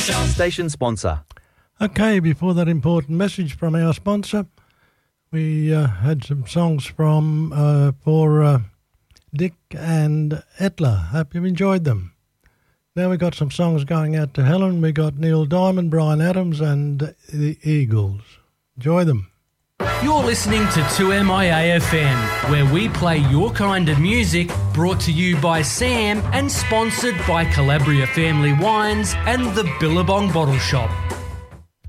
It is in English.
Shop. Station sponsor. Okay, before that important message from our sponsor, we had some songs for Dick and Etla. Hope you've enjoyed them. Now we got some songs going out to Helen. We got Neil Diamond, Bryan Adams and the Eagles. Enjoy them. You're listening to 2MIAFM, where we play your kind of music, brought to you by Sam and sponsored by Calabria Family Wines and the Billabong Bottle Shop.